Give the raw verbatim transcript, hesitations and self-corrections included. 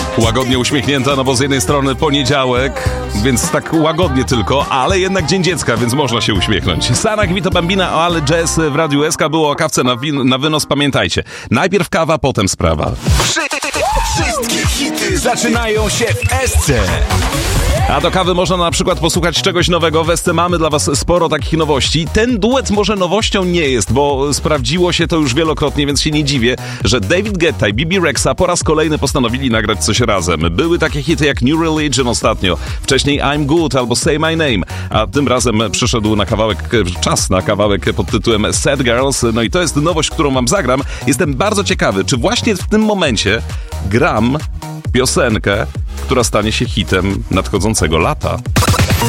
Łagodnie uśmiechnięta, no bo z jednej strony poniedziałek, więc tak łagodnie tylko, ale jednak Dzień Dziecka, więc można się uśmiechnąć. Sanak, Vito Bambina, ale jazz w Radiu S K było o kawce na, win- na wynos, pamiętajcie. Najpierw kawa, potem sprawa. Wszystkie hity zaczynają się w S C. A do kawy można na przykład posłuchać czegoś nowego. W S C mamy dla was sporo takich nowości. Ten duet może nowością nie jest, bo sprawdziło się to już wielokrotnie, więc się nie dziwię, że David Guetta i B B Rexa po raz kolejny postanowili nagrać coś razem. Były takie hity jak New Religion ostatnio, wcześniej I'm Good albo Say My Name, a tym razem przyszedł na kawałek, czas na kawałek pod tytułem Sad Girls. No i to jest nowość, którą wam zagram. Jestem bardzo ciekawy, czy właśnie w tym momencie gram piosenkę, która stanie się hitem nadchodzącego lata.